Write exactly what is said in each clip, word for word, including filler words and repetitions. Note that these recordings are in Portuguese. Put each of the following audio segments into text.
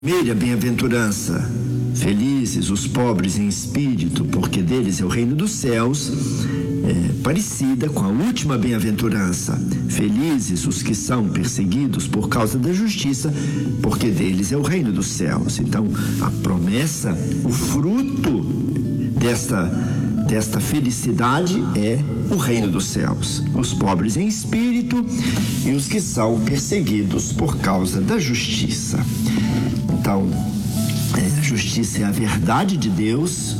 Primeira bem-aventurança, felizes os pobres em espírito, porque deles é o reino dos céus, é parecida com a última bem-aventurança, felizes os que são perseguidos por causa da justiça, porque deles é o reino dos céus. Então, a promessa, o fruto desta, desta felicidade é o reino dos céus, os pobres em espírito e os que são perseguidos por causa da justiça. Então, a justiça é a verdade de Deus,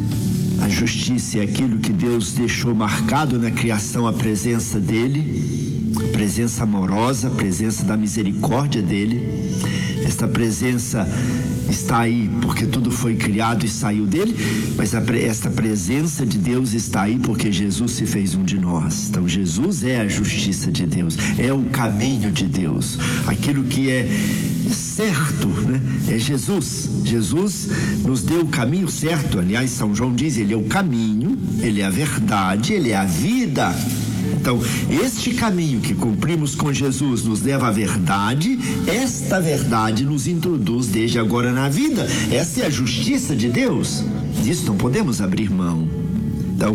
a justiça é aquilo que Deus deixou marcado na criação, a presença dele, a presença amorosa, a presença da misericórdia dele. Esta presença está aí porque tudo foi criado e saiu dele, mas a, esta presença de Deus está aí porque Jesus se fez um de nós. Então Jesus é a justiça de Deus, é o caminho de Deus, aquilo que é certo, né? É Jesus. Jesus nos deu o caminho certo. Aliás, São João diz, ele é o caminho, ele é a verdade, ele é a vida. Então, este caminho que cumprimos com Jesus nos leva à verdade, esta verdade nos introduz desde agora na vida. Essa é a justiça de Deus. Disso não podemos abrir mão. Então,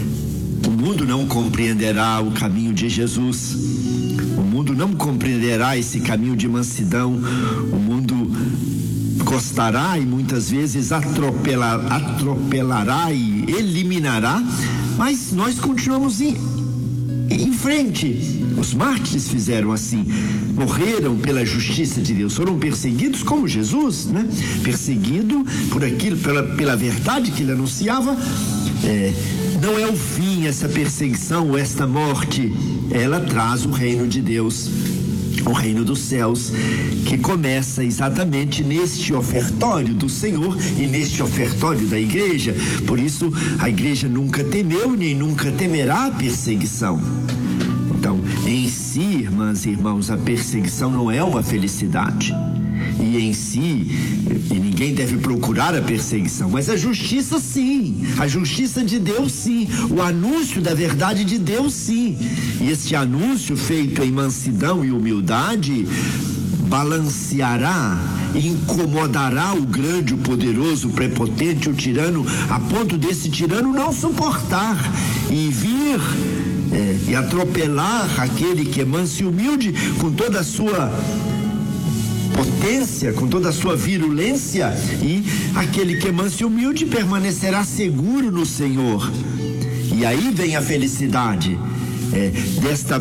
o mundo não compreenderá o caminho de Jesus. O mundo não compreenderá esse caminho de mansidão. O mundo gostará e muitas vezes atropelar, atropelará e eliminará, mas nós continuamos em, em frente. Os mártires fizeram assim, morreram pela justiça de Deus, foram perseguidos como Jesus, né? Perseguido por aquilo, pela, pela verdade que ele anunciava. É, não é o fim essa perseguição, esta morte, ela traz o reino de Deus, o reino dos céus, que começa exatamente neste ofertório do Senhor e neste ofertório da igreja. Por isso a igreja nunca temeu nem nunca temerá a perseguição. Então, em si, irmãs e irmãos, a perseguição não é uma felicidade. E em si, e ninguém deve procurar a perseguição, mas a justiça sim, a justiça de Deus sim, o anúncio da verdade de Deus sim. E este anúncio feito em mansidão e humildade balanceará, incomodará o grande, o poderoso, o prepotente, o tirano, a ponto desse tirano não suportar e vir é, e atropelar aquele que é manso e humilde com toda a sua potência, com toda a sua virulência, e aquele que é manso e humilde permanecerá seguro no Senhor. E aí vem a felicidade. É, desta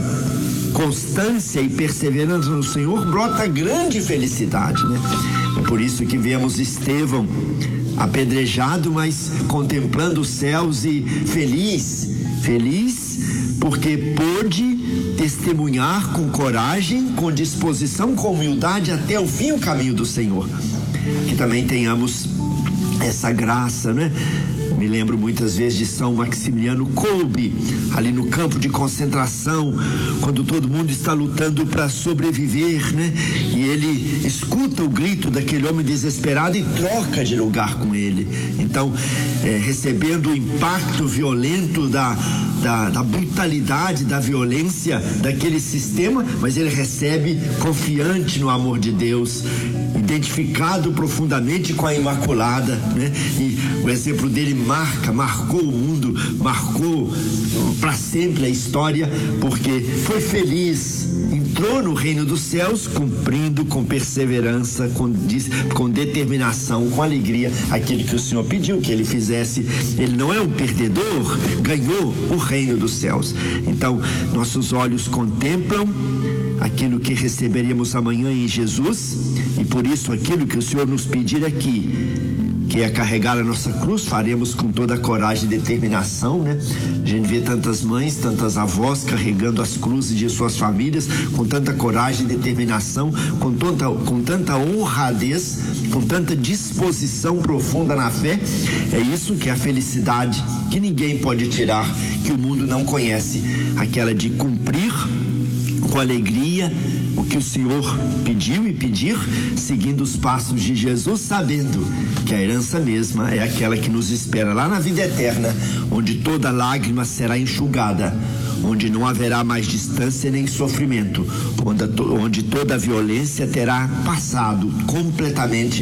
constância e perseverança no Senhor brota grande felicidade, né? É por isso que vemos Estevão apedrejado, mas contemplando os céus e feliz, feliz porque pôde testemunhar com coragem, com disposição, com humildade até o fim o caminho do Senhor. Que também tenhamos essa graça, né? Me lembro muitas vezes de São Maximiliano Kolbe, ali no campo de concentração, quando todo mundo está lutando para sobreviver, né? E ele escuta o grito daquele homem desesperado e troca de lugar com ele. Então, é, recebendo o impacto violento da, da, da brutalidade, da violência daquele sistema, mas ele recebe confiante no amor de Deus, identificado profundamente com a Imaculada, né? E o exemplo dele marca, marcou o mundo, marcou para sempre a história, porque foi feliz, entrou no reino dos céus, cumprindo com perseverança, com, com determinação, com alegria, aquilo que o Senhor pediu que ele fizesse. Ele não é um perdedor, ganhou o reino dos céus. Então, nossos olhos contemplam aquilo que receberemos amanhã em Jesus, e por isso aquilo que o Senhor nos pedir aqui, que é carregar a nossa cruz, faremos com toda a coragem e determinação, né? A gente vê tantas mães, tantas avós carregando as cruzes de suas famílias com tanta coragem e determinação, com tanta, com tanta honradez, com tanta disposição profunda na fé. É isso que é a felicidade que ninguém pode tirar, que o mundo não conhece, aquela de cumprir com alegria o que o Senhor pediu e pedir, seguindo os passos de Jesus, sabendo que a herança mesma é aquela que nos espera lá na vida eterna, onde toda lágrima será enxugada, onde não haverá mais distância nem sofrimento, onde, onde toda a violência terá passado completamente